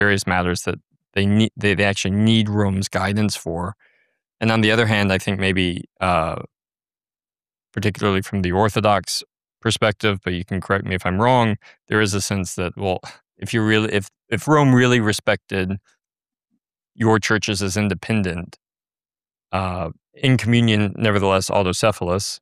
various matters that they actually need Rome's guidance for. And on the other hand, I think maybe particularly from the Orthodox perspective, but you can correct me if I'm wrong, there is a sense that, well, if Rome really respected your churches as independent, in communion, nevertheless, autocephalous,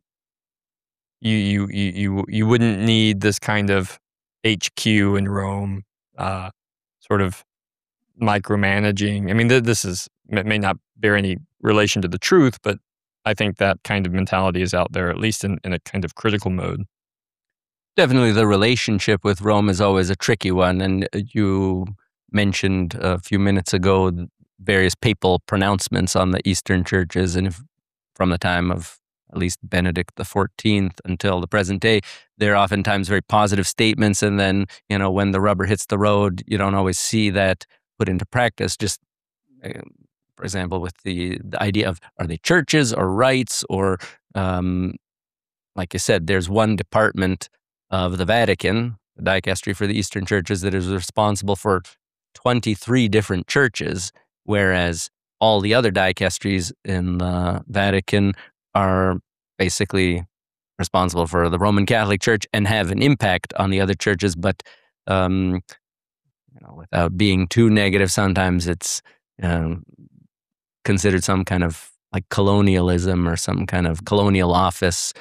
you wouldn't need this kind of HQ in Rome, sort of micromanaging. I mean, this may not bear any relation to the truth, but I think that kind of mentality is out there, at least in a kind of critical mode. Definitely the relationship with Rome is always a tricky one. And you mentioned a few minutes ago various papal pronouncements on the Eastern churches. And from the time of at least Benedict XIV until the present day, they're oftentimes very positive statements. And then, when the rubber hits the road, you don't always see that put into practice. Just, for example, with the idea of, are they churches or rites or, like you said, there's one department of the Vatican, the dicastery for the Eastern churches, that is responsible for 23 different churches, whereas all the other dicasteries in the Vatican are basically responsible for the Roman Catholic Church and have an impact on the other churches. But without being too negative, sometimes it's considered some kind of like colonialism or some kind of colonial office,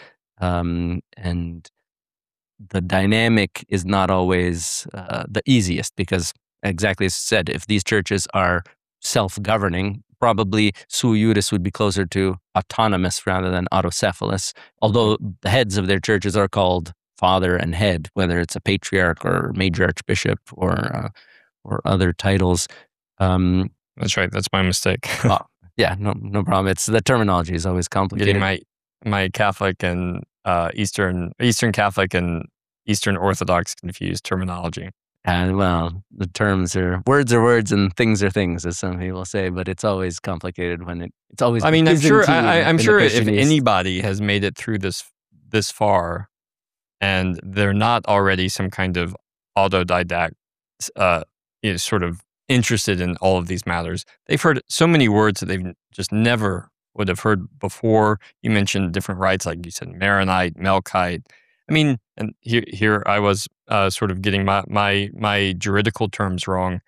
and the dynamic is not always the easiest, because exactly as said, if these churches are self-governing, probably sui juris would be closer to autonomous rather than autocephalous, although the heads of their churches are called father and head, whether it's a patriarch or major archbishop or other titles. That's right. That's my mistake. Yeah, no problem. It's the terminology is always complicated. Getting my Catholic and Eastern Catholic and Eastern Orthodox confused terminology. And well, the terms are words and things are things, as some people say, but it's always complicated when it's always. I mean, I'm sure if anybody has made it through this far, and they're not already some kind of autodidact, sort of interested in all of these matters, they've heard so many words that they've just never would have heard before. You mentioned different rites, like you said, Maronite, Melkite. I mean, and here I was sort of getting my juridical terms wrong.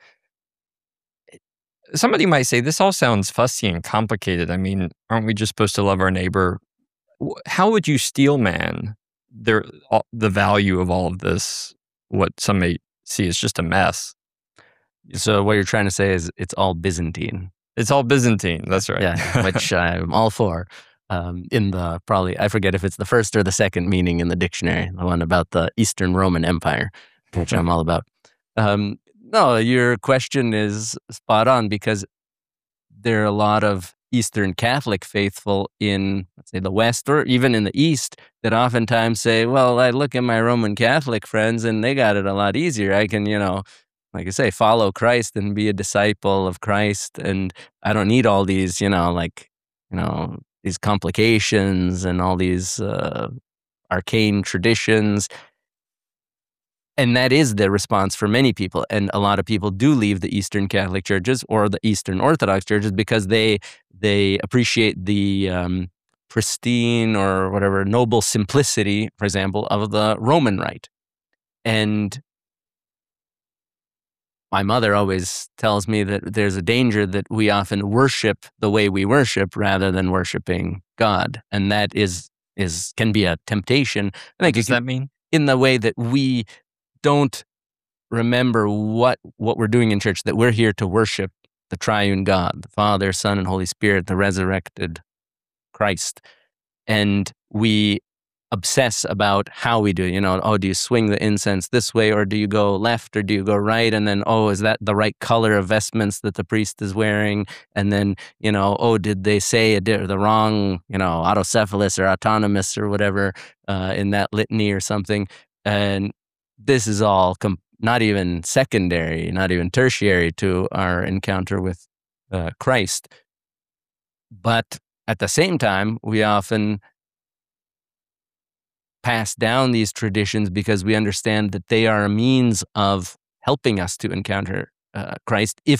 Somebody might say, this all sounds fussy and complicated. I mean, aren't we just supposed to love our neighbor? How would you steelman the value of all of this, what some may see as just a mess? So what you're trying to say is it's all Byzantine. It's all Byzantine. That's right. Yeah, which I'm all for. In the I forget if it's the first or the second meaning in the dictionary, the one about the Eastern Roman Empire, which I'm all about. No, your question is spot on, because there are a lot of Eastern Catholic faithful in, let's say, the West or even in the East that oftentimes say, well, I look at my Roman Catholic friends and they got it a lot easier. I can, like I say, follow Christ and be a disciple of Christ. And I don't need all these, these complications and all these arcane traditions. And that is the response for many people. And a lot of people do leave the Eastern Catholic churches or the Eastern Orthodox churches because they appreciate the pristine or whatever noble simplicity, for example, of the Roman rite. And my mother always tells me that there's a danger that we often worship the way we worship rather than worshiping God. And that can be a temptation. What does that mean? In the way that we don't remember what we're doing in church, that we're here to worship the triune God, the Father, Son, and Holy Spirit, the resurrected Christ. And we obsess about how we do it. Do you swing the incense this way, or do you go left, or do you go right? And then, is that the right color of vestments that the priest is wearing? And then, did they say the wrong, autocephalous or autonomous or whatever in that litany or something? And this is all not even secondary, not even tertiary to our encounter with Christ. But at the same time, we often pass down these traditions because we understand that they are a means of helping us to encounter Christ if